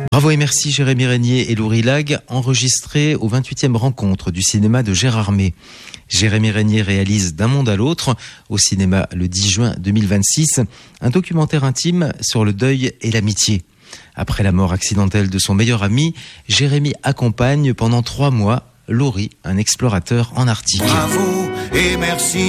Bravo et merci Jérémy Régnier et Laurie Lag, enregistrés aux 28e rencontres du cinéma de Gérardmer. Jérémy Régnier réalise D'un monde à l'autre, au cinéma le 10 juin 2026, un documentaire intime sur le deuil et l'amitié. Après la mort accidentelle de son meilleur ami, Jérémy accompagne pendant 3 mois Laurie, un explorateur en Arctique. Bravo et merci.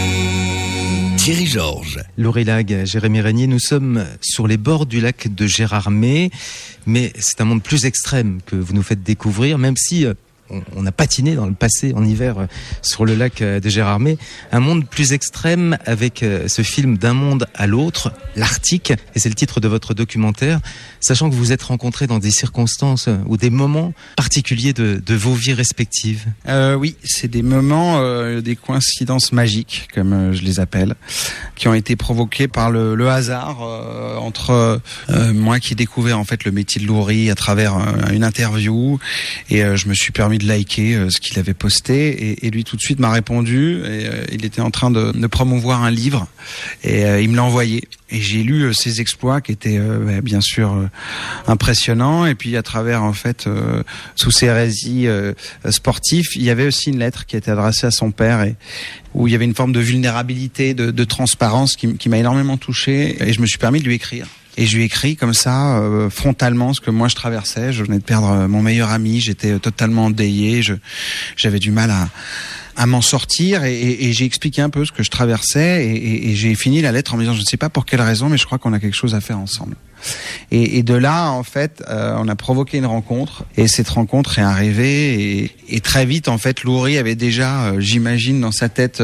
Thierry Georges. Laurie Lag, Jérémy Régnier, nous sommes sur les bords du lac de Gérardmer, mais c'est un monde plus extrême que vous nous faites découvrir, même si on a patiné dans le passé en hiver sur le lac de Gérardmer. Un monde plus extrême avec ce film D'un monde à l'autre, l'Arctique, et c'est le titre de votre documentaire, sachant que vous êtes rencontrés dans des circonstances ou des moments particuliers de vos vies respectives. Oui, c'est des moments, des coïncidences magiques, comme je les appelle, qui ont été provoquées par le hasard entre moi qui ai découvert en fait le métier de Laurie à travers une interview, et je me suis permis de liker ce qu'il avait posté, et lui tout de suite m'a répondu, et il était en train de promouvoir un livre, et il me l'a envoyé, et j'ai lu ses exploits qui étaient bien sûr impressionnants, et puis à travers en fait sous ses récits sportifs, il y avait aussi une lettre qui était adressée à son père, et où il y avait une forme de vulnérabilité, de transparence qui m'a énormément touché, et je me suis permis de lui écrire. Et je lui ai écrit comme ça, frontalement, ce que moi je traversais. Je venais de perdre mon meilleur ami, j'étais totalement endeuillé, j'avais du mal à m'en sortir, et j'ai expliqué un peu ce que je traversais, et j'ai fini la lettre en me disant, je ne sais pas pour quelle raison, mais je crois qu'on a quelque chose à faire ensemble. Et de là, en fait, on a provoqué une rencontre, et cette rencontre est arrivée, et très vite, en fait, Laurie avait déjà, j'imagine, dans sa tête,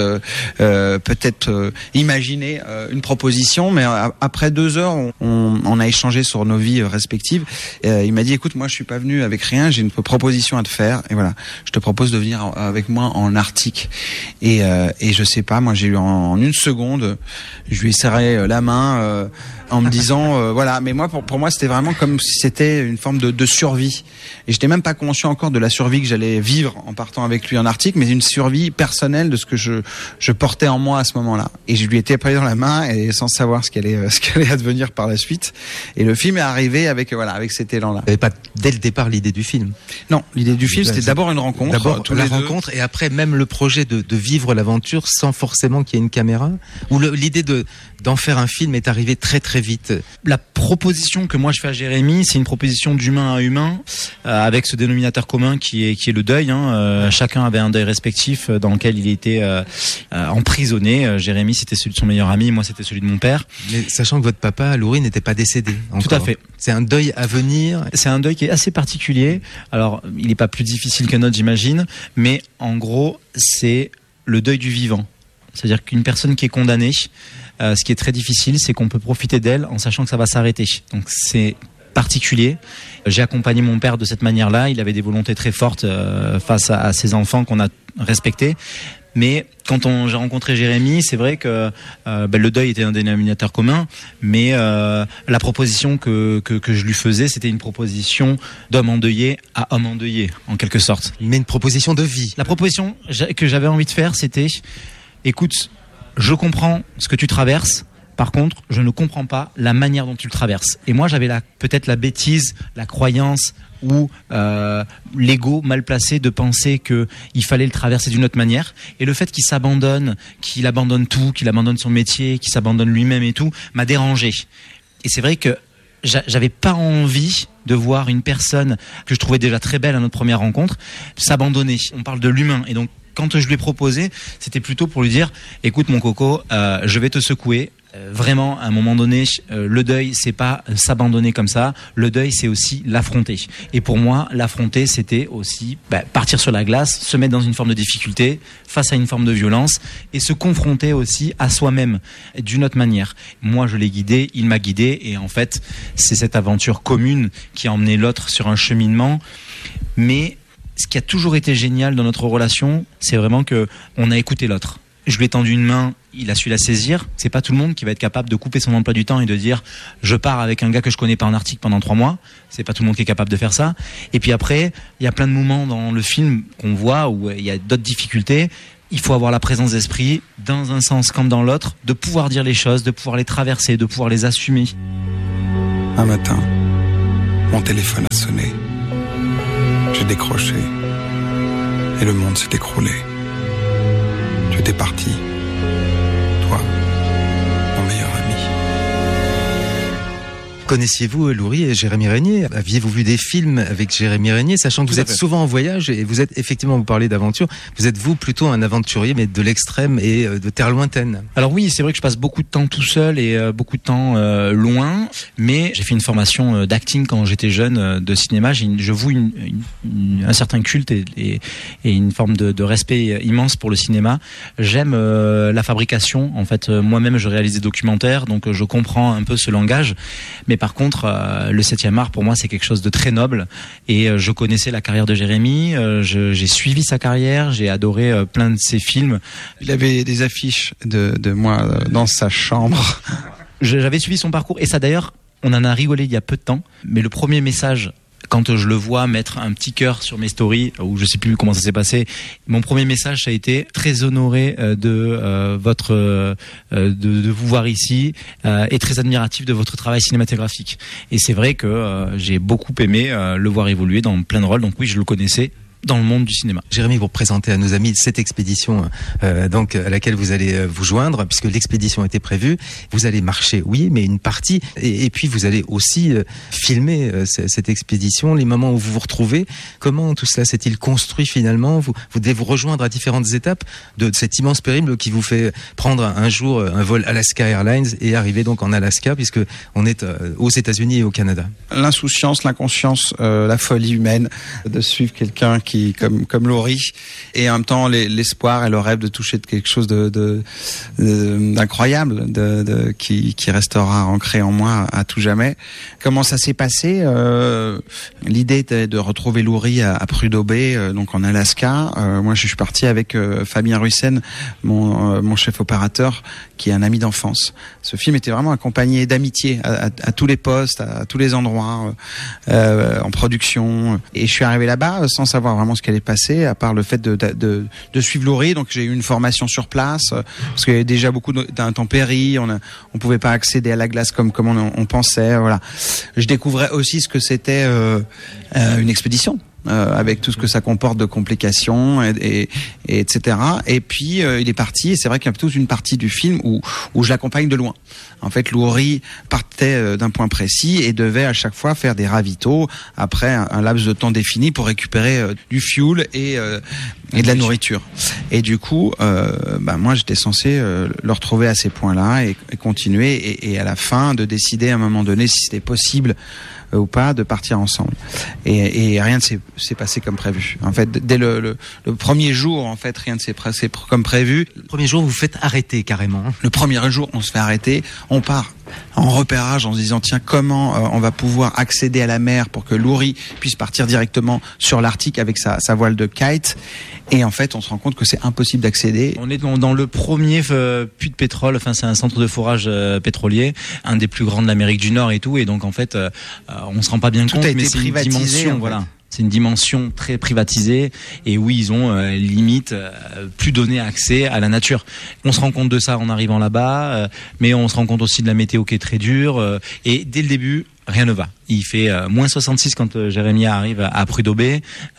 peut-être imaginé une proposition, mais après 2 heures, on a échangé sur nos vies respectives. Il m'a dit, écoute, moi, je suis pas venu avec rien, j'ai une proposition à te faire, et voilà, je te propose de venir avec moi en Arctique. Et je sais pas, moi, j'ai eu en 1 seconde, je lui ai serré la main, en me disant voilà, mais moi pour moi c'était vraiment comme si c'était une forme de survie, et j'étais même pas conscient encore de la survie que j'allais vivre en partant avec lui en Arctique, mais une survie personnelle de ce que je portais en moi à ce moment-là, et je lui étais pris dans la main, et sans savoir ce qui allait advenir par la suite, et le film est arrivé avec cet élan-là. Vous n'avez pas dès le départ l'idée du film? Non, l'idée du film c'était d'abord une rencontre, d'abord la rencontre, et après même le projet de vivre l'aventure sans forcément qu'il y ait une caméra, ou l'idée d'en faire un film est arrivée très très vite. La proposition que moi je fais à Jérémy, c'est une proposition d'humain à humain, avec ce dénominateur commun qui est le deuil. Chacun avait un deuil respectif dans lequel il était emprisonné. Jérémy, c'était celui de son meilleur ami, moi c'était celui de mon père. Mais sachant que votre papa, Laurie, n'était pas décédé encore. Tout à fait. C'est un deuil à venir. C'est un deuil qui est assez particulier. Alors, il n'est pas plus difficile qu'un autre, j'imagine, mais en gros, c'est le deuil du vivant. C'est-à-dire qu'une personne qui est condamnée, ce qui est très difficile, c'est qu'on peut profiter d'elle en sachant que ça va s'arrêter. Donc c'est particulier. J'ai accompagné mon père de cette manière-là. Il avait des volontés très fortes face à ses enfants qu'on a respectés. Mais quand j'ai rencontré Jérémy, c'est vrai que le deuil était un dénominateur commun, mais la proposition que je lui faisais, c'était une proposition d'homme endeuillé à homme endeuillé, en quelque sorte. Mais une proposition de vie. La proposition que j'avais envie de faire, c'était, écoute, je comprends ce que tu traverses, par contre, je ne comprends pas la manière dont tu le traverses. Et moi, j'avais peut-être la bêtise, la croyance ou l'ego mal placé de penser qu'il fallait le traverser d'une autre manière. Et le fait qu'il abandonne tout, qu'il abandonne son métier, qu'il s'abandonne lui-même et tout, m'a dérangé. Et c'est vrai que j'avais pas envie de voir une personne que je trouvais déjà très belle à notre première rencontre s'abandonner. On parle de l'humain, et donc quand je lui ai proposé, c'était plutôt pour lui dire, écoute mon coco, je vais te secouer. Vraiment, à un moment donné, le deuil, c'est pas s'abandonner comme ça. Le deuil, c'est aussi l'affronter. Et pour moi, l'affronter, c'était aussi partir sur la glace, se mettre dans une forme de difficulté, face à une forme de violence, et se confronter aussi à soi-même d'une autre manière. Moi, je l'ai guidé, il m'a guidé, et en fait, c'est cette aventure commune qui a emmené l'autre sur un cheminement. Mais ce qui a toujours été génial dans notre relation, c'est vraiment que on a écouté l'autre. Je lui ai tendu une main, il a su la saisir. C'est pas tout le monde qui va être capable de couper son emploi du temps et de dire je pars avec un gars que je connais pas en Arctique pendant 3 mois. C'est pas tout le monde qui est capable de faire ça. Et puis après, il y a plein de moments dans le film qu'on voit où il y a d'autres difficultés. Il faut avoir la présence d'esprit, dans un sens comme dans l'autre, de pouvoir dire les choses, de pouvoir les traverser, de pouvoir les assumer. Un matin, Mon téléphone a sonné. J'ai décroché. Et le monde s'est écroulé. Tu étais parti. Toi, mon meilleur ami. Connaissiez-vous Loury et Jérémie Régnier? Aviez-vous vu des films avec Jérémie Régnier, sachant que vous êtes souvent en voyage et vous êtes effectivement, vous parlez d'aventure, vous êtes vous plutôt un aventurier mais de l'extrême et de terre lointaine? Alors oui, c'est vrai que je passe beaucoup de temps tout seul et beaucoup de temps loin, mais j'ai fait une formation d'acting quand j'étais jeune, de cinéma. Je voue un certain culte et une forme de respect immense pour le cinéma. J'aime la fabrication. En fait, moi-même, je réalise des documentaires, donc je comprends un peu ce langage. Mais par contre, le 7e art, pour moi, c'est quelque chose de très noble. Et je connaissais la carrière de Jérémie, j'ai suivi sa carrière, j'ai adoré plein de ses films. Il avait des affiches de moi dans sa chambre. J'avais suivi son parcours. Et ça, d'ailleurs, on en a rigolé il y a peu de temps. Mais le premier message, quand je le vois mettre un petit cœur sur mes stories, ou je sais plus comment ça s'est passé, mon premier message ça a été très honoré de vous voir ici et très admiratif de votre travail cinématographique. Et c'est vrai que j'ai beaucoup aimé le voir évoluer dans plein de rôles. Donc oui, je le connaissais dans le monde du cinéma. Jérémie, vous présentez à nos amis cette expédition donc à laquelle vous allez vous joindre, puisque l'expédition était prévue. Vous allez marcher, oui, mais une partie, et puis vous allez aussi filmer cette expédition, les moments où vous vous retrouvez. Comment tout cela s'est-il construit finalement? Vous devez vous rejoindre à différentes étapes de cet immense périple qui vous fait prendre un jour un vol Alaska Airlines et arriver donc en Alaska, puisque on est aux États-Unis et au Canada. L'insouciance, l'inconscience, la folie humaine de suivre quelqu'un qui comme Loury, et en même temps l'espoir et le rêve de toucher de quelque chose d'incroyable, qui restera ancré en moi à tout jamais. Comment ça s'est passé? L'idée était de retrouver Loury à Prudhoe Bay, donc en Alaska. Moi, je suis parti avec Fabien Russen, mon chef opérateur, qui est un ami d'enfance. Ce film était vraiment accompagné d'amitié à tous les postes, à tous les endroits, en production. Et je suis arrivé là-bas sans savoir vraiment ce qui allait passer, à part le fait de suivre Loury. Donc j'ai eu une formation sur place, parce qu'il y avait déjà beaucoup d'intempéries, on pouvait pas accéder à la glace comme on pensait. Voilà. Je découvrais aussi ce que c'était une expédition. Avec tout ce que ça comporte de complications et etc. Et puis il est parti, et c'est vrai qu'il y a toute une partie du film où je l'accompagne de loin. En fait, Loury partait d'un point précis et devait à chaque fois faire des ravitaux après un laps de temps défini pour récupérer du fuel et de la nourriture. Et du coup, moi j'étais censé le retrouver à ces points-là et continuer et à la fin de décider à un moment donné si c'était possible ou pas de partir ensemble. Et rien ne s'est passé comme prévu. En fait, dès le premier jour, en fait, rien ne s'est passé comme prévu. Le premier jour, vous vous faites arrêter carrément. Le premier jour, on se fait arrêter. On part en repérage en se disant tiens, comment on va pouvoir accéder à la mer pour que Loury puisse partir directement sur l'Arctique avec sa voile de kite. Et en fait, on se rend compte que c'est impossible d'accéder. On est dans le premier puits de pétrole. Enfin, c'est un centre de forage pétrolier, un des plus grands de l'Amérique du Nord et tout. Et donc, en fait, on se rend pas bien compte, mais c'est une dimension, voilà. C'est une dimension très privatisée et où ils ont limite plus donné accès à la nature. On se rend compte de ça en arrivant là-bas, mais on se rend compte aussi de la météo qui est très dure. Et dès le début, rien ne va. Il fait moins 66 quand Jérémie arrive à Prudhoe Bay.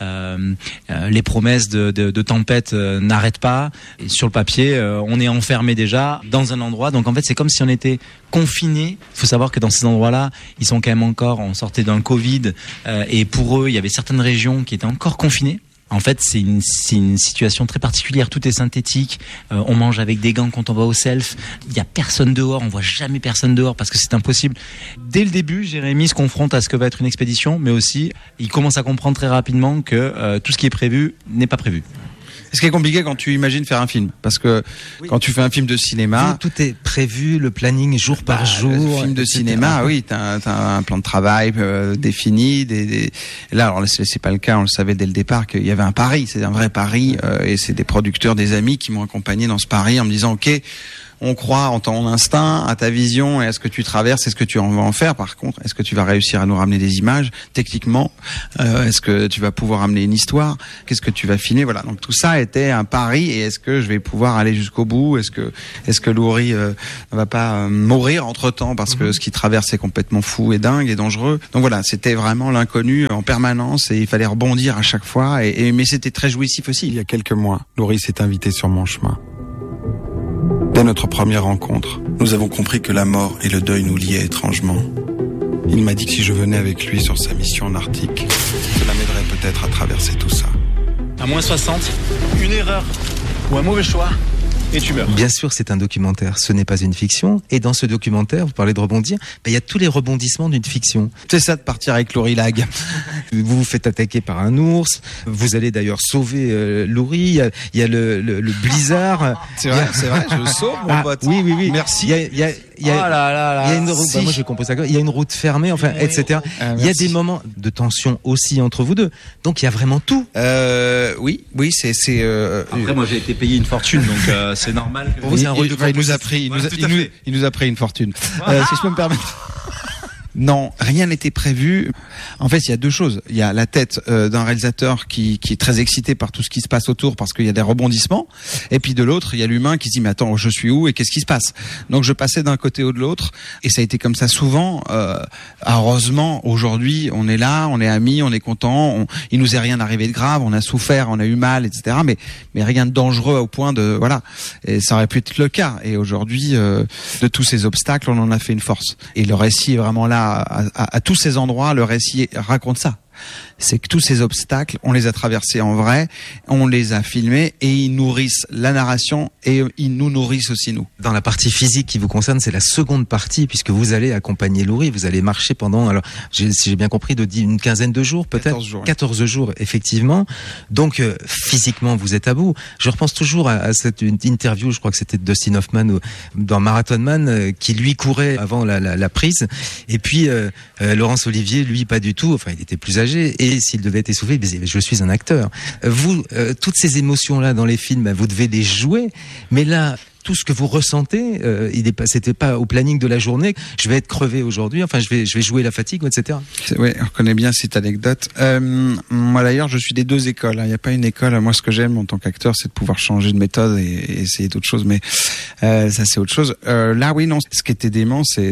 Les promesses de tempête n'arrêtent pas. Et sur le papier, on est enfermé déjà dans un endroit. Donc en fait, c'est comme si on était confiné. Il faut savoir que dans ces endroits-là, ils sont quand même encore, on sortait d'un Covid. Et pour eux, il y avait certaines régions qui étaient encore confinées. En fait, c'est une situation très particulière. Tout est synthétique. On mange avec des gants quand on va au self. Il y a personne dehors. On voit jamais personne dehors parce que c'est impossible. Dès le début, Jérémie se confronte à ce que va être une expédition, mais aussi, il commence à comprendre très rapidement que tout ce qui est prévu n'est pas prévu. Ce qui est compliqué quand tu imagines faire un film, parce que quand tu fais un film de cinéma, tout est prévu, le planning jour par jour. Le film de cinéma, oui, t'as un plan de travail défini. Là, alors c'est pas le cas, on le savait dès le départ qu'il y avait un pari, c'est un vrai pari, et c'est des producteurs, des amis qui m'ont accompagné dans ce pari en me disant, ok, on croit en ton instinct, à ta vision et à ce que tu traverses et ce que tu vas en faire. Par contre, est-ce que tu vas réussir à nous ramener des images techniquement? Est-ce que tu vas pouvoir amener une histoire? Qu'est-ce que tu vas filmer? Voilà. Donc tout ça était un pari. Et est-ce que je vais pouvoir aller jusqu'au bout? Est-ce que Laurie ne va pas mourir entre-temps parce que ce qu'il traverse est complètement fou et dingue et dangereux? Donc voilà, c'était vraiment l'inconnu en permanence et il fallait rebondir à chaque fois. Mais c'était très jouissif aussi. Il y a quelques mois, Laurie s'est invitée sur mon chemin. Dès notre première rencontre, nous avons compris que la mort et le deuil nous liaient étrangement. Il m'a dit que si je venais avec lui sur sa mission en Arctique, cela m'aiderait peut-être à traverser tout ça. À moins 60, une erreur ou un mauvais choix, et tu meurs. Bien sûr, c'est un documentaire, ce n'est pas une fiction. Et dans ce documentaire, vous parlez de rebondir, il y a tous les rebondissements d'une fiction. C'est ça de partir avec Laurie Lag. Vous vous faites attaquer par un ours, vous allez d'ailleurs sauver Laurie, il y a le blizzard. C'est vrai, je le sauve, mon pote. Oui. Merci. Il y a une route, moi j'ai composé ça, il y a une route fermée, enfin, etc. Il y a des moments de tension aussi entre vous deux. Donc il y a vraiment tout. Oui, c'est. Après, moi j'ai été payé une fortune, donc c'est normal. Pour vous, c'est un rôle de il nous a pris une fortune. Si je peux me permettre. Non, rien n'était prévu. En fait, il y a deux choses. Il y a la tête d'un réalisateur qui est très excité par tout ce qui se passe autour parce qu'il y a des rebondissements. Et puis de l'autre, il y a l'humain qui se dit mais attends, je suis où et qu'est-ce qui se passe? Donc je passais d'un côté ou de l'autre et ça a été comme ça souvent. Heureusement, aujourd'hui, on est là, on est amis, on est content. Il nous est rien arrivé de grave, on a souffert, on a eu mal, etc. Mais rien de dangereux au point de voilà. Et ça aurait pu être le cas. Et aujourd'hui, de tous ces obstacles, on en a fait une force. Et le récit est vraiment là. À tous ces endroits, le récit raconte ça. C'est que tous ces obstacles, on les a traversés en vrai, on les a filmés et ils nourrissent la narration et ils nous nourrissent aussi nous. Dans la partie physique qui vous concerne, c'est la seconde partie puisque vous allez accompagner Laurie, vous allez marcher pendant, alors si j'ai bien compris, une quinzaine de jours peut-être. 14 jours effectivement. Donc physiquement vous êtes à bout. Je repense toujours à cette interview, je crois que c'était de Dustin Hoffman dans Marathon Man qui lui courait avant la prise et puis Laurence Olivier lui pas du tout, enfin il était plus âgé et s'il devait être essoufflé, il disait je suis un acteur. Vous, toutes ces émotions-là dans les films, vous devez les jouer, mais là, tout ce que vous ressentez, c'était pas au planning de la journée. Je vais être crevé aujourd'hui. Enfin, je vais jouer la fatigue, etc. Oui, on connaît bien cette anecdote. Moi d'ailleurs, je suis des deux écoles. Il n'y a pas une école. Moi, ce que j'aime en tant qu'acteur, c'est de pouvoir changer de méthode et essayer d'autres choses. Mais ça, c'est autre chose. Là, oui, non. Ce qui était dément, c'est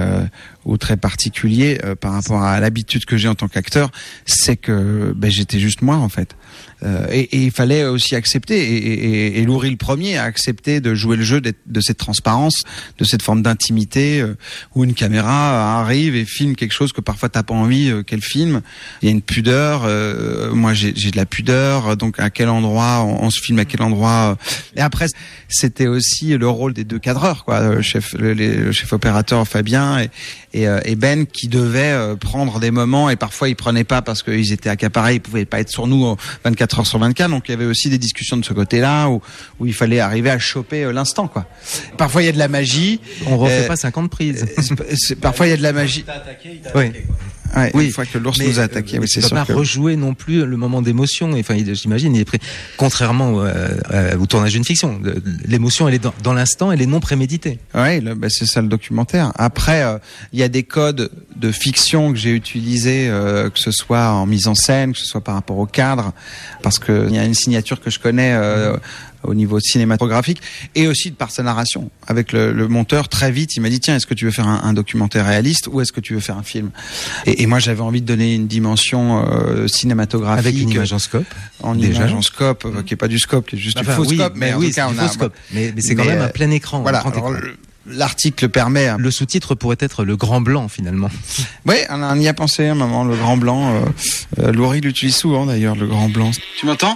ou très particulier par rapport à l'habitude que j'ai en tant qu'acteur, c'est que j'étais juste moi en fait. Et il fallait aussi accepter, et Laurie le premier a accepté de jouer le jeu de cette transparence, de cette forme d'intimité où une caméra arrive et filme quelque chose que parfois t'as pas envie qu'elle filme. Il y a une pudeur, moi j'ai de la pudeur, donc à quel endroit on se filme, à quel endroit. Et après c'était aussi le rôle des deux cadreurs, quoi, le chef opérateur Fabien et Ben qui devaient prendre des moments et parfois ils prenaient pas parce qu'ils étaient accaparés, ils pouvaient pas être sur nous 24 heures sur 24, donc il y avait aussi des discussions de ce côté-là où il fallait arriver à choper l'instant, quoi. Parfois il y a de la magie. On refait pas 50 prises. Parfois il y a de la magie. Oui. Ouais, oui, une fois que l'ours nous a attaqué, oui, c'est sûr. Il ne peut pas rejouer non plus le moment d'émotion. Enfin, j'imagine, il est contrairement au tournage d'une fiction. L'émotion, elle est dans l'instant, elle est non préméditée. Oui, c'est ça le documentaire. Après, il y a des codes de fiction que j'ai utilisés, que ce soit en mise en scène, que ce soit par rapport au cadre, parce que il y a une signature que je connais au niveau cinématographique et aussi par sa narration. Avec le monteur, très vite, il m'a dit tiens, est-ce que tu veux faire un documentaire réaliste ou est-ce que tu veux faire un film? Et moi, j'avais envie de donner une dimension cinématographique. Avec une image en scope. En image en scope, qui est pas du scope, qui est juste du faux scope. Mais oui, c'est du faux scope. Mais c'est quand même un plein écran. Voilà. L'article permet. Le sous-titre pourrait être le grand blanc finalement. Oui, on y a pensé un moment, le grand blanc. Laurie l'utilise souvent d'ailleurs, le grand blanc. Tu m'entends?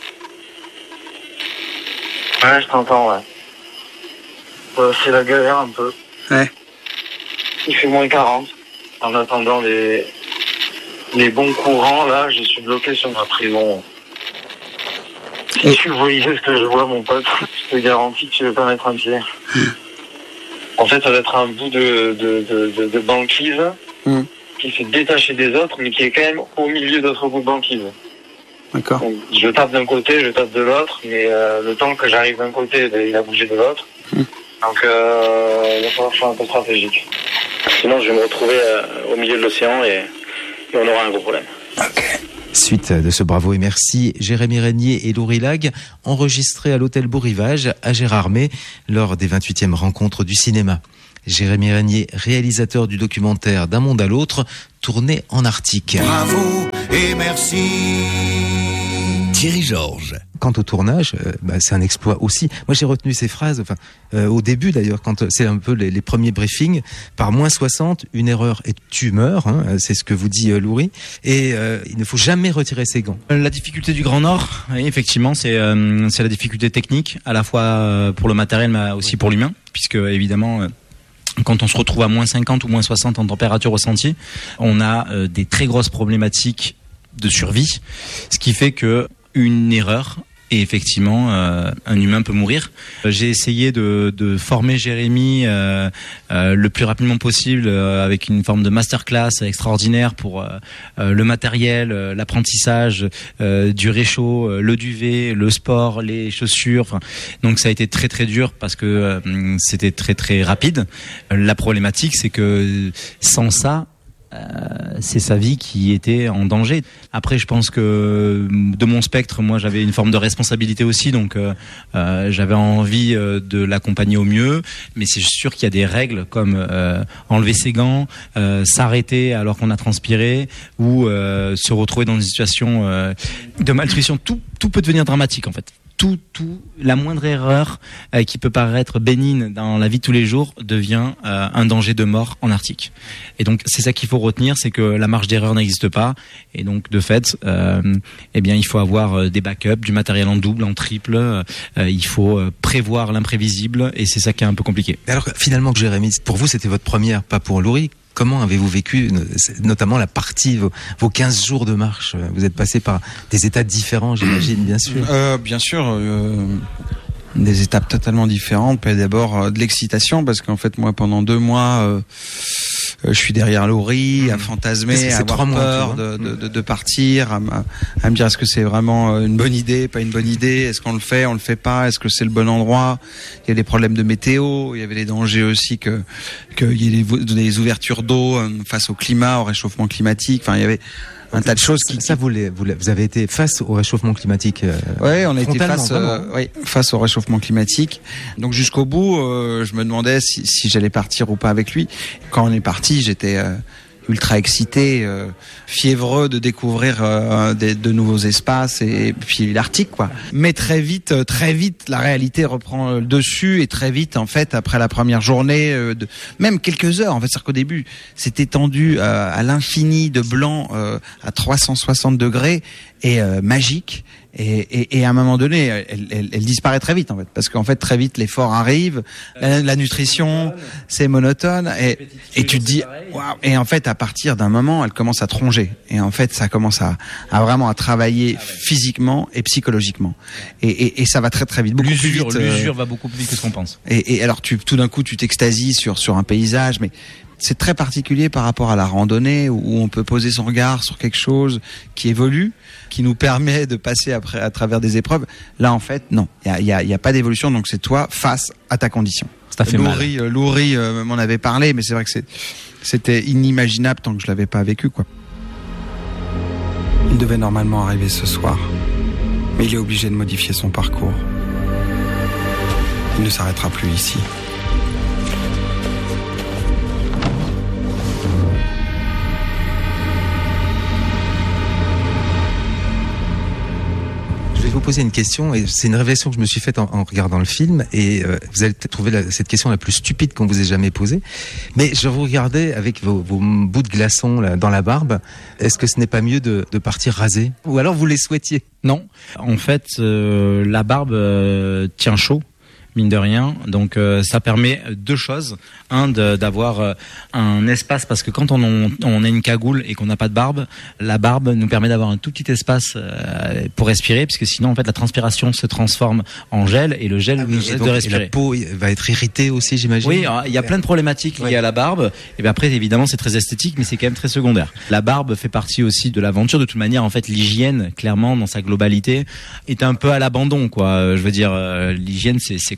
Ouais, je t'entends, ouais. C'est la galère un peu. Ouais. Il fait moins 40. En attendant les bons courants, là, je suis bloqué sur ma prison. Si tu voyais ce que je vois, mon pote, je te garantis que tu ne veux pas mettre un pied. En fait, ça va être un bout de banquise qui s'est détaché des autres, mais qui est quand même au milieu d'autres bouts de banquise. D'accord. Donc, je tape d'un côté, je tape de l'autre, mais le temps que j'arrive d'un côté, il a bougé de l'autre. Donc il va falloir faire un peu stratégique. Sinon je vais me retrouver au milieu de l'océan et on aura un gros problème. Suite de ce bravo et merci, Jérémy Régnier et Laurie Lag, enregistrés à l'hôtel Beau Rivage à Gérardmer lors des 28e rencontres du cinéma. Jérémy Régnier, réalisateur du documentaire D'un monde à l'autre, tourné en Arctique. Bravo et merci. Thierry Georges. Quant au tournage, c'est un exploit aussi. Moi, j'ai retenu ces phrases, au début d'ailleurs, quand c'est un peu les premiers briefings, par moins 60, une erreur et tu meurs, c'est ce que vous dit Laurie, et il ne faut jamais retirer ses gants. La difficulté du Grand Nord, oui, effectivement, c'est la difficulté technique, à la fois pour le matériel, mais aussi pour l'humain, puisque évidemment... Quand on se retrouve à moins 50 ou moins 60 en température ressentie, on a des très grosses problématiques de survie, ce qui fait que une erreur, et effectivement, un humain peut mourir. J'ai essayé de former Jérémy le plus rapidement possible avec une forme de masterclass extraordinaire pour le matériel, l'apprentissage du réchaud, le duvet, le sport, les chaussures. Enfin, donc ça a été très très dur parce que c'était très très rapide. La problématique, c'est que sans ça, c'est sa vie qui était en danger. Après, je pense que de mon spectre, moi, j'avais une forme de responsabilité aussi, donc j'avais envie de l'accompagner au mieux. Mais c'est sûr qu'il y a des règles comme enlever ses gants, s'arrêter alors qu'on a transpiré, ou se retrouver dans une situation de malnutrition. Tout peut devenir dramatique en fait. La moindre erreur qui peut paraître bénigne dans la vie de tous les jours devient un danger de mort en Arctique. Et donc c'est ça qu'il faut retenir, c'est que la marge d'erreur n'existe pas. Et donc de fait, il faut avoir des backups, du matériel en double, en triple. Il faut prévoir l'imprévisible, et c'est ça qui est un peu compliqué. Alors finalement, Jérémy, pour vous, c'était votre première, pas pour Laurie. Comment avez-vous vécu, notamment la partie, vos 15 jours de marche? Vous êtes passé par des états différents, j'imagine, bien sûr. Bien sûr, des étapes totalement différentes. D'abord de l'excitation, parce qu'en fait, moi, pendant 2 mois, je suis derrière Laurie, à fantasmer, à avoir peur de partir, à me dire est-ce que c'est vraiment une bonne idée, pas une bonne idée, est-ce qu'on le fait pas, est-ce que c'est le bon endroit. Il y a des problèmes de météo, il y avait les dangers aussi qu'il y ait des ouvertures d'eau face au climat, au réchauffement climatique. Enfin, il y avait un tas de choses vous avez été face au réchauffement climatique. Oui, on a été face au réchauffement climatique. Donc jusqu'au bout, je me demandais si j'allais partir ou pas avec lui. Quand on est parti, j'étais ultra excité, fiévreux de découvrir de nouveaux espaces, et puis l'Arctique, quoi. Mais très vite, la réalité reprend le dessus, et très vite, en fait, après la première journée, même quelques heures, en fait, c'est-à-dire qu'au début, c'était tendu à l'infini de blanc, à 360 degrés, et magique. Et à un moment donné, elle disparaît très vite, en fait, parce qu'en fait, très vite, l'effort arrive, la nutrition, c'est monotone, et tu te dis, waouh. Et en fait, à partir d'un moment, elle commence à tronger, et en fait, ça commence à vraiment à travailler physiquement et psychologiquement, et ça va très très vite, beaucoup plus vite. L'usure va beaucoup plus vite que ce qu'on pense. Et alors, tout d'un coup, tu t'extasies sur un paysage, mais c'est très particulier par rapport à la randonnée, où on peut poser son regard sur quelque chose qui évolue, qui nous permet de passer à travers des épreuves. Là, en fait, non, il y a pas d'évolution, donc c'est toi face à ta condition. Ça fait mal. Laurie m'en avait parlé, mais c'est vrai que c'était inimaginable tant que je l'avais pas vécu, quoi. Il devait normalement arriver ce soir, mais il est obligé de modifier son parcours. Il ne s'arrêtera plus ici. Je vais vous poser une question, et c'est une révélation que je me suis faite en regardant le film, et vous allez peut-être trouver cette question la plus stupide qu'on vous ait jamais posée. Mais je vous regardais avec vos bouts de glaçons là, dans la barbe. Est-ce que ce n'est pas mieux de partir rasé? Ou alors vous les souhaitiez? Non. En fait, la barbe tient chaud, mine de rien. Donc ça permet 2 choses. Un, d'avoir un espace, parce que quand on a une cagoule et qu'on n'a pas de barbe, la barbe nous permet d'avoir un tout petit espace pour respirer, puisque sinon en fait la transpiration se transforme en gel, et le gel nous aide de respirer. Et la peau va être irritée aussi, j'imagine. Oui, il y a plein de problématiques liées à la barbe. Et bien après, évidemment, c'est très esthétique, mais c'est quand même très secondaire. La barbe fait partie aussi de l'aventure. De toute manière, en fait, l'hygiène, clairement, dans sa globalité, est un peu à l'abandon, quoi. Je veux dire, l'hygiène, c'est compliqué.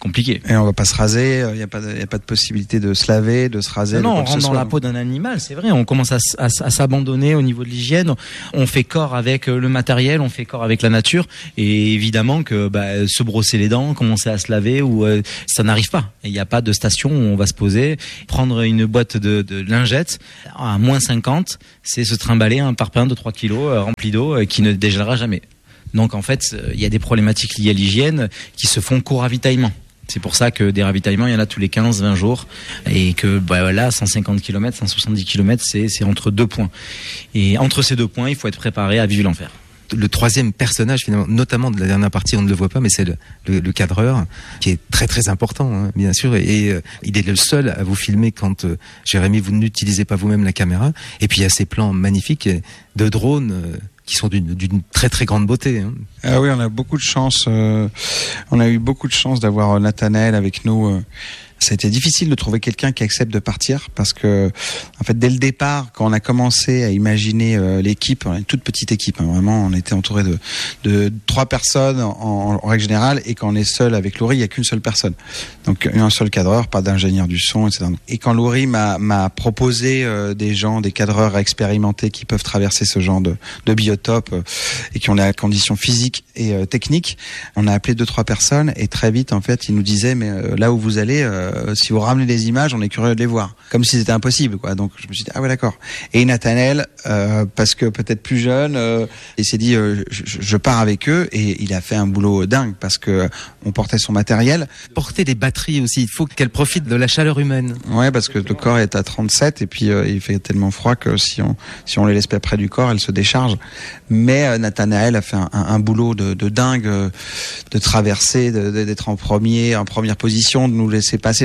compliqué. Et on va pas se raser, il y a pas de possibilité de se laver, de se raser. Non, on rentre dans la peau d'un animal, c'est vrai. On commence à s'abandonner au niveau de l'hygiène. On fait corps avec le matériel, on fait corps avec la nature. Et évidemment que se brosser les dents, commencer à se laver, ça n'arrive pas. Il n'y a pas de station où on va se poser, prendre une boîte de lingettes à moins 50, c'est se trimballer un parpaing de 3 kilos rempli d'eau qui ne dégèlera jamais. Donc en fait, il y a des problématiques liées à l'hygiène qui se font qu'au ravitaillement. C'est pour ça que des ravitaillements, il y en a tous les 15-20 jours. Et que 150 km, 170 km, c'est entre 2 points. Et entre ces 2 points, il faut être préparé à vivre l'enfer. Le troisième personnage, finalement, notamment de la dernière partie, on ne le voit pas, mais c'est le cadreur, qui est très très important, hein, bien sûr. Et il est le seul à vous filmer quand, Jérémy, vous n'utilisez pas vous-même la caméra. Et puis il y a ces plans magnifiques de drones qui sont d'une très très grande beauté. Hein. Ah oui, on a beaucoup de chance. On a eu beaucoup de chance d'avoir Nathanaël avec nous. Ça a été difficile de trouver quelqu'un qui accepte de partir parce que, en fait, dès le départ, quand on a commencé à imaginer l'équipe, une toute petite équipe, hein, vraiment, on était entouré de 3 personnes en règle générale, et quand on est seul avec Laurie, il n'y a qu'une seule personne. Donc, un seul cadreur, pas d'ingénieur du son, etc. Et quand Laurie m'a proposé des gens, des cadreurs expérimentés qui peuvent traverser ce genre de biotope et qui ont la condition physique et technique, on a appelé 2-3 personnes, et très vite, en fait, ils nous disaient, mais là où vous allez, si vous ramenez les images, on est curieux de les voir. Comme si c'était impossible, quoi. Donc, je me suis dit, ah ouais, d'accord. Et Nathanaël, parce que peut-être plus jeune, il s'est dit, je pars avec eux, et il a fait un boulot dingue parce que on portait son matériel. Porter des batteries aussi, il faut qu'elles profitent de la chaleur humaine. Ouais, parce que le corps est à 37, et puis il fait tellement froid que si on les laisse pas près du corps, elles se déchargent. Mais Nathanaël a fait un boulot de dingue, de traverser, d'être en première position, de nous laisser passer.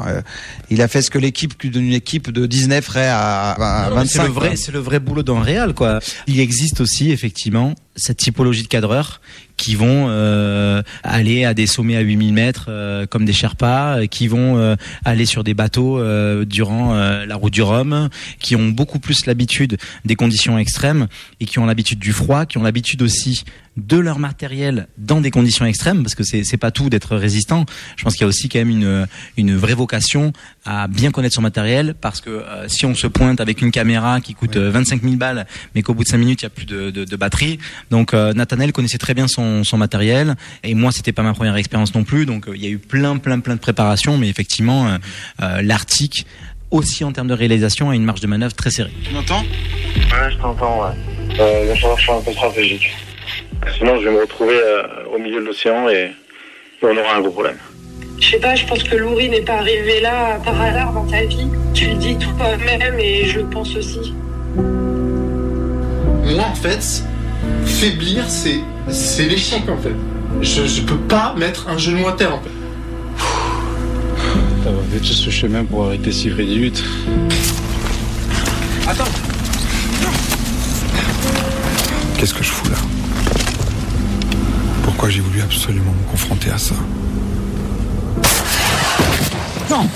Il a fait ce que d'une équipe de 19 ferait à 25. C'est le vrai boulot d'un réal, quoi. Il existe aussi effectivement cette typologie de cadreurs qui vont aller à des sommets à 8000 mètres comme des Sherpas, qui vont aller sur des bateaux durant la route du Rhum, qui ont beaucoup plus l'habitude des conditions extrêmes et qui ont l'habitude du froid, qui ont l'habitude aussi de leur matériel dans des conditions extrêmes, parce que c'est pas tout d'être résistant. Je pense qu'il y a aussi quand même une vraie vocation à bien connaître son matériel, parce que si on se pointe avec une caméra qui coûte 25 000 balles, mais qu'au bout de 5 minutes il y a plus de batterie. Donc Nathanaël connaissait très bien son matériel, et moi c'était pas ma première expérience non plus, donc il y a eu plein de préparations, mais effectivement l'Arctique aussi en termes de réalisation a une marge de manœuvre très serrée. Tu m'entends ? Ouais, je t'entends, ouais. Il va falloir que je sois un peu stratégique. Sinon, je vais me retrouver au milieu de l'océan et on aura un gros problème. Je sais pas, je pense que Laurie n'est pas arrivée là par hasard dans ta vie. Tu le dis toi-même et je le pense aussi. Moi, en fait, faiblir, c'est l'échec, en fait. Je peux pas mettre un genou à terre, en fait. T'as fait tout ce chemin pour arrêter si près des luttes. Attends. Qu'est-ce que je fous là ? Pourquoi j'ai voulu absolument me confronter à ça ? Non.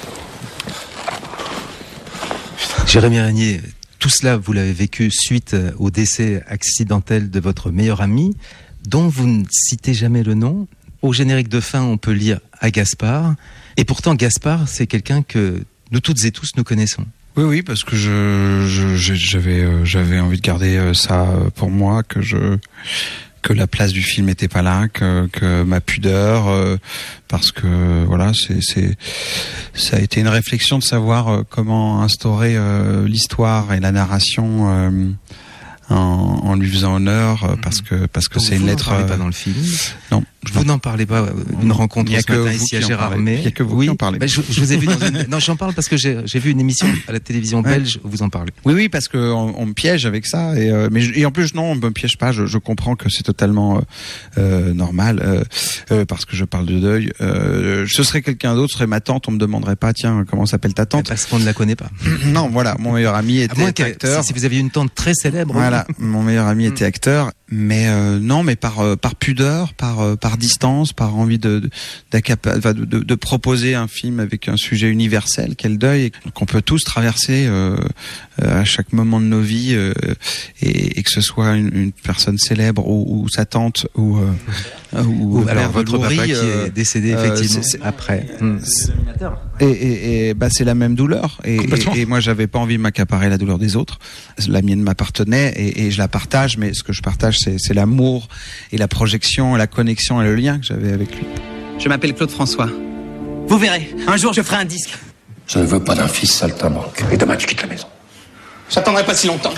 Jérémy Régnier, tout cela, vous l'avez vécu suite au décès accidentel de votre meilleur ami, dont vous ne citez jamais le nom. Au générique de fin, on peut lire à Gaspard. Et pourtant, Gaspard, c'est quelqu'un que nous toutes et tous nous connaissons. Oui, parce que j'avais envie de garder ça pour moi, que la place du film n'était pas là, que ma pudeur, parce que voilà, ça a été une réflexion de savoir comment instaurer l'histoire et la narration en lui faisant honneur, parce que c'est une lettre. Vous n'en parlez pas dans le film. Non. Vous n'en parlez pas d'une rencontre ce matin ici à Gérardmer. Il n'y a que vous qui en parlez. Je vous ai vu dans une... Non, j'en parle parce que j'ai vu une émission à la télévision belge où vous en parlez. Oui, parce que on me piège avec ça, et en plus non, on me piège pas. Je comprends que c'est totalement normal, parce que je parle de deuil. Ce serait quelqu'un d'autre, ce serait ma tante. On me demanderait pas, tiens, comment s'appelle ta tante ? Parce qu'on ne la connaît pas. Non, voilà, mon meilleur ami était acteur. Si vous aviez une tante très célèbre. Voilà, mon meilleur ami était acteur, mais non, mais par pudeur, par distance, par envie de proposer un film avec un sujet universel qu'est le deuil, qu'on peut tous traverser à chaque moment de nos vies, et que ce soit une personne célèbre ou sa tante ou ou alors Merve votre Loury, papa qui est décédé effectivement après. Et c'est la même douleur. Et moi, j'avais pas envie de m'accaparer la douleur des autres. La mienne m'appartenait et je la partage. Mais ce que je partage, c'est l'amour et la projection, la connexion et le lien que j'avais avec lui. Je m'appelle Claude François. Vous verrez, un jour je ferai un disque. Je ne veux pas d'un fils saltimbanque. Et demain, tu quittes la maison. J'attendrai pas si longtemps.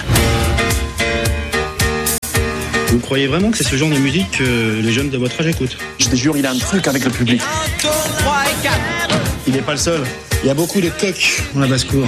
Vous croyez vraiment que c'est ce genre de musique que les jeunes de votre âge écoutent? Je te jure, il a un truc avec le public. 1, 2, 3 et 4. Il n'est pas le seul. Il y a beaucoup de coqs dans la basse-cour.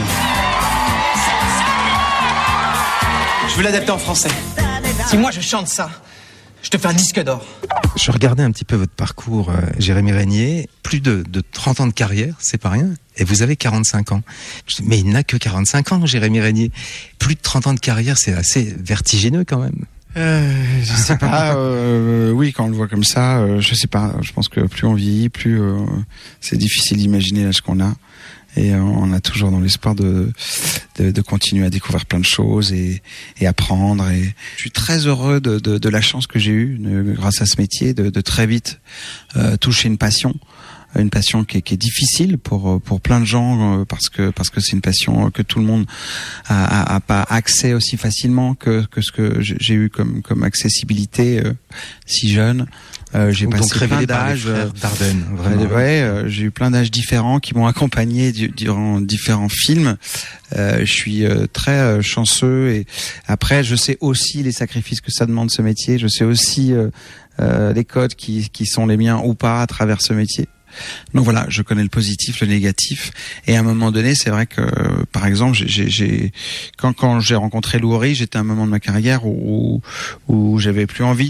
Je veux l'adapter en français. Si moi je chante ça, je te fais un disque d'or. Je regardais un petit peu votre parcours, Jérémy Régnier. Plus de 30 ans de carrière, c'est pas rien. Et vous avez 45 ans. Mais il n'a que 45 ans, Jérémy Régnier. Plus de 30 ans de carrière, c'est assez vertigineux quand même. Je sais pas. Oui, quand on le voit comme ça, je sais pas. Je pense que plus on vieillit, plus c'est difficile d'imaginer l'âge qu'on a. Et on a toujours dans l'espoir de continuer à découvrir plein de choses et apprendre. Et je suis très heureux de la chance que j'ai eue grâce à ce métier, de très vite toucher une passion qui est difficile pour plein de gens parce que c'est une passion que tout le monde a pas accès aussi facilement que ce que j'ai eu comme accessibilité si jeune. J'ai passé plein d'âges d'Ardenne, vraiment. J'ai eu plein d'âges différents qui m'ont accompagné durant différents films. Je suis très chanceux et après je sais aussi les sacrifices que ça demande ce métier. Je sais aussi les codes qui sont les miens ou pas à travers ce métier. Donc voilà, je connais le positif, le négatif, et à un moment donné, c'est vrai que, par exemple, quand j'ai rencontré Loury, j'étais à un moment de ma carrière où j'avais plus envie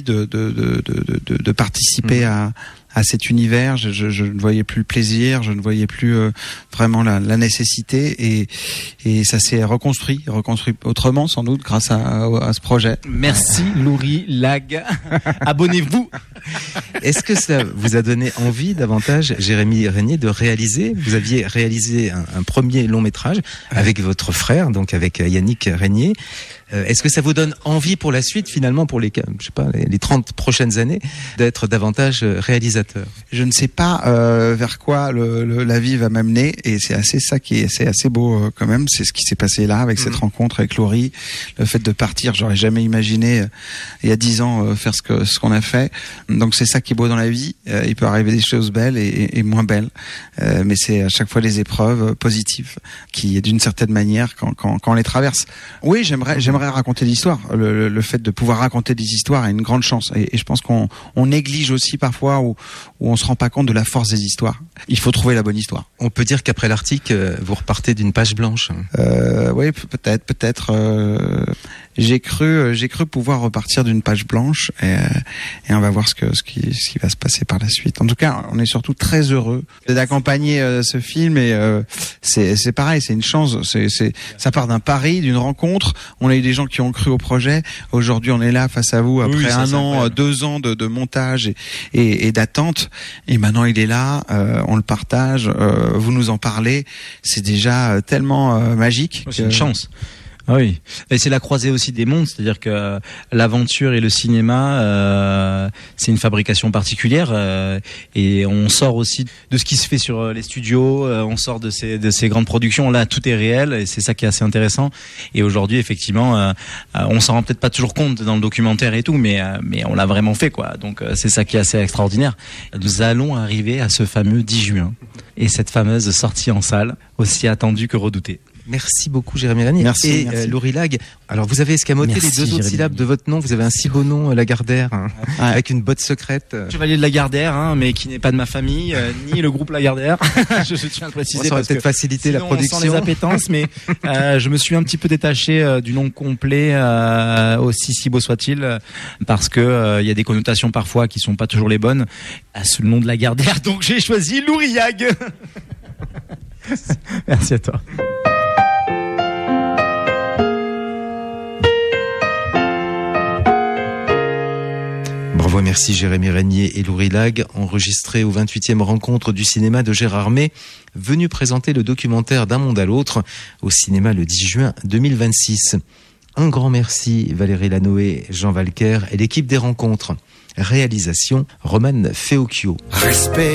de participer à cet univers. Je ne voyais plus le plaisir, je ne voyais plus vraiment la nécessité, et ça s'est reconstruit autrement sans doute grâce à ce projet. Merci Loury Lag. Abonnez-vous. Est-ce que ça vous a donné envie davantage, Jérémy Régnier, de réaliser? Vous aviez réalisé un premier long métrage avec votre frère, donc avec Yannick Régnier. Est-ce que ça vous donne envie pour la suite, finalement, pour les 30 prochaines années, d'être davantage réalisateur? Je ne sais pas vers quoi la vie va m'amener, et c'est assez beau quand même. C'est ce qui s'est passé là avec cette rencontre avec Loury, le fait de partir. J'aurais jamais imaginé il y a 10 ans faire ce qu'on a fait. Donc c'est ça qui est beau dans la vie. Il peut arriver des choses belles et moins belles, mais c'est à chaque fois des épreuves positives qui, d'une certaine manière, quand on les traverse. Oui, j'aimerais raconter l'histoire. Le fait de pouvoir raconter des histoires est une grande chance, et je pense qu'on néglige aussi parfois, où on se rend pas compte de la force des histoires. Il faut trouver la bonne histoire. On peut dire qu'après l'Arctique, vous repartez d'une page blanche. Oui, peut-être. J'ai cru pouvoir repartir d'une page blanche, et on va voir ce qui va se passer par la suite. En tout cas, on est surtout très heureux d'accompagner ce film, et c'est pareil, c'est une chance. Ça part d'un pari, d'une rencontre. On a eu des gens qui ont cru au projet. Aujourd'hui, on est là face à vous après un an, 2 ans de montage et d'attente. Et maintenant, il est là. On le partage. Vous nous en parlez. C'est déjà tellement magique. C'est une chance. Ah oui, et c'est la croisée aussi des mondes, c'est-à-dire que l'aventure et le cinéma, c'est une fabrication particulière, et on sort aussi de ce qui se fait sur les studios, on sort de ces grandes productions. Là, tout est réel, et c'est ça qui est assez intéressant. Et aujourd'hui, effectivement, on s'en rend peut-être pas toujours compte dans le documentaire et tout, mais on l'a vraiment fait, quoi. Donc c'est ça qui est assez extraordinaire. Nous allons arriver à ce fameux 10 juin, et cette fameuse sortie en salle, aussi attendue que redoutée. Merci beaucoup, Jérémy Régnier. Merci. Loury Lag. Alors, vous avez escamoté les 2 autres syllabes de votre nom. Vous avez un si beau nom, Lagardère, avec une botte secrète. Chevalier de Lagardère, mais qui n'est pas de ma famille, ni le groupe Lagardère. je tiens à le préciser. Ça aurait peut-être facilité la production. On sent les appétences, mais je me suis un petit peu détaché du nom complet, aussi si beau soit-il, parce que il y a des connotations parfois qui sont pas toujours les bonnes à ce nom de Lagardère. Donc j'ai choisi Loury Lag. Merci à toi. Bravo, merci Jérémy Régnier et Loury Lag, enregistré aux 28e rencontres du cinéma de Gérard May, venu présenter le documentaire D'un monde à l'autre au cinéma le 10 juin 2026. Un grand merci Valérie Lanoé, Jean Valquer et l'équipe des rencontres. réalisation Roman Feocchio. Respect